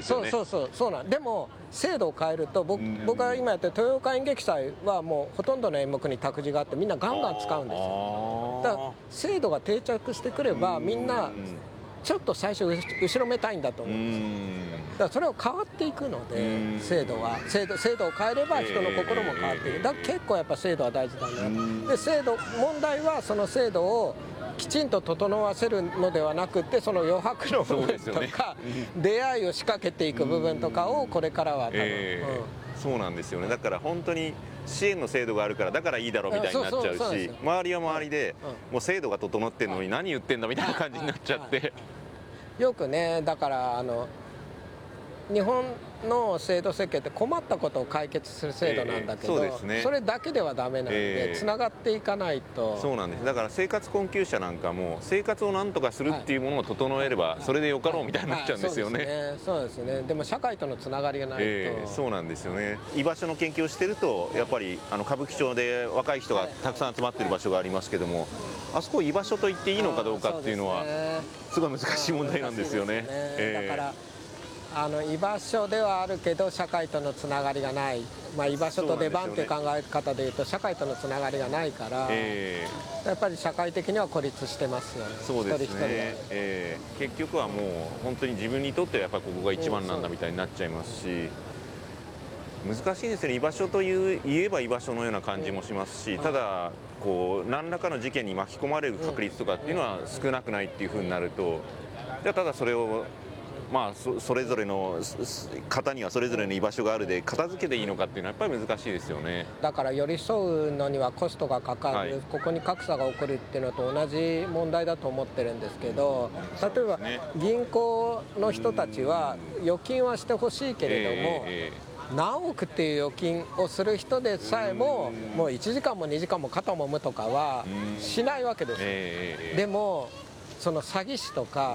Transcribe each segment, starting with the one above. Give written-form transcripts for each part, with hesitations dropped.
ですよね。 そうなんでも制度を変えると僕が今やってる豊岡演劇祭はもうほとんどの演目に託児があってみんなガンガン使うんですよ。だから制度が定着してくればみんなちょっと最初後ろめたいんだと思うんですよ。だからそれを変わっていくので制度を変えれば人の心も変わっていく。だから結構やっぱ制度は大事だね。で問題はその制度をきちんと整わせるのではなくてその余白の部分とか出会いを仕掛けていく部分とかをこれからは多分、 そうなんですよね。だから本当に支援の制度があるからだからいいだろうみたいになっちゃうし、周りは周りでもう制度が整ってるのに何言ってんだみたいな感じになっちゃって、 よくねだから日本の制度設計って困ったことを解決する制度なんだけど、それだけではダメなのでつながっていかないと。 そうなんです。だから生活困窮者なんかも生活を何とかするっていうものを整えればそれでよかろうみたいになっちゃうんですよね。 そうですね。でも社会とのつながりがないと、 そうなんですよね。居場所の研究をしてるとやっぱり歌舞伎町で若い人がたくさん集まってる場所がありますけども、あそこを居場所と言っていいのかどうかっていうのはすごい難しい問題なんですよね。 だから居場所ではあるけど社会とのつながりがない、居場所と出番という考え方でいうと社会とのつながりがないから、やっぱり社会的には孤立してますよね。 そうですね。結局はもう本当に自分にとってはやっぱりここが一番なんだみたいになっちゃいますし、難しいですね。居場所と言えば居場所のような感じもしますし、ただこう何らかの事件に巻き込まれる確率とかっていうのは少なくないっていうふうになると、じゃあただそれをそれぞれの方にはそれぞれの居場所があるで片付けていいのかっていうのはやっぱり難しいですよね。 だから寄り添うのにはコストがかかる、ここに格差が起こるっていうのと同じ問題だと思ってるんですけど、例えば銀行の人たちは預金はしてほしいけれども、何億っていう預金をする人でさえももう1時間も2時間も肩もむとかはしないわけですよ。でもその詐欺師とか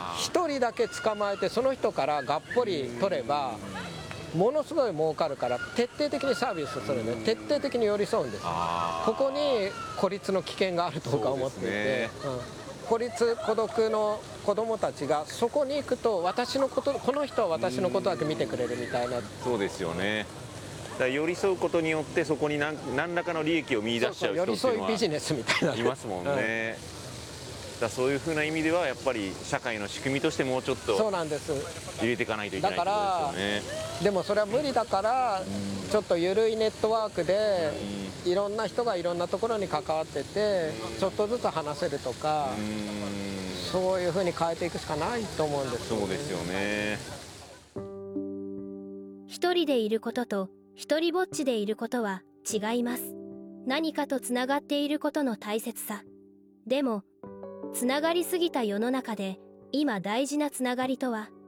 1人だけ捕まえてその人からがっぽり取ればものすごい儲かるから徹底的にサービスするね。徹底的に寄り添うんです。ここに孤立の危険があると僕は思っていて、孤独の子どもたちがそこに行くとこの人は私のことだけ見てくれるみたいな。 そうですよね。だから寄り添うことによってそこに何らかの利益を見出しちゃう人っていうのは寄り添いビジネスみたいないますもんね。そういうふうな意味ではやっぱり社会の仕組みとしてもうちょっと入れていかないといけないってことですよね。 でもそれは無理だからちょっと緩いネットワークでいろんな人がいろんなところに関わっててちょっとずつ話せるとか、そういうふうに変えていくしかないと思うんですよね。 そうですよね。 一人でいることと一人ぼっちでいることは違います。何かとつながっていることの大切さ。でもつながりすぎた世の中で今大事なつながりとは。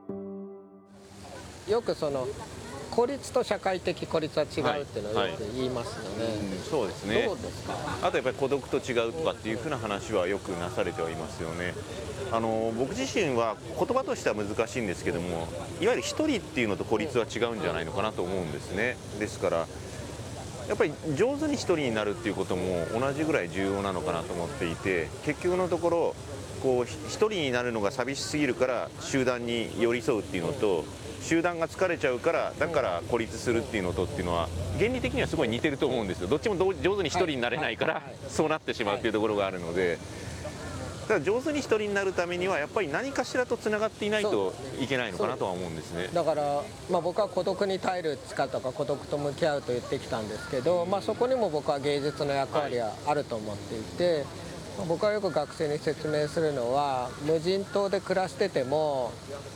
よく孤立と社会的孤立は違うっていうのをよく言いますよね。 そうですね。 どうですか？ あとやっぱり孤独と違うとかっていうふうな話はよくなされてはいますよね。僕自身は言葉としては難しいんですけども、いわゆる一人っていうのと孤立は違うんじゃないのかなと思うんですね。ですからやっぱり上手に一人になるっていうことも同じぐらい重要なのかなと思っていて、結局のところ一人になるのが寂しすぎるから集団に寄り添うっていうのと、集団が疲れちゃうからだから孤立するっていうのとっていうのは原理的にはすごい似てると思うんですよ。どっちも上手に一人になれないからそうなってしまうっていうところがあるので、ただ上手に一人になるためにはやっぱり何かしらとつながっていないといけないのかなとは思うんですね。 だから、僕は孤独に耐える力とか孤独と向き合うと言ってきたんですけど、そこにも僕は芸術の役割はあると思っていて、僕はよく学生に説明するのは無人島で暮らしてても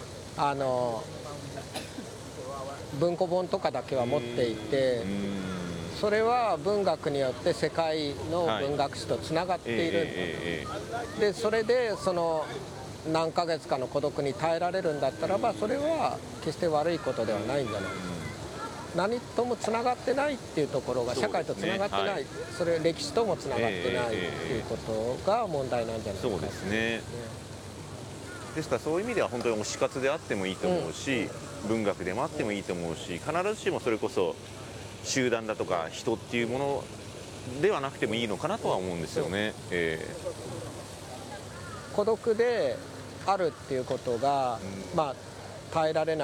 文庫本とかだけは持っていて、それは文学によって世界の文学史とつながっているんだ、でそれで何ヶ月かの孤独に耐えられるんだったらばそれは決して悪いことではないんじゃないか、何ともつながってないっていうところが社会とつながってない、それ歴史ともつながってないっていうことが問題なんじゃないか。 そうですね。ですからそういう意味では本当に推し活であってもいいと思うし、文学でもあってもいいと思うし、必ずしもそれこそ集団だとか人っていうものではなくてもいいのかなとは思うんですよね。 孤独であるっていうことが、耐えられない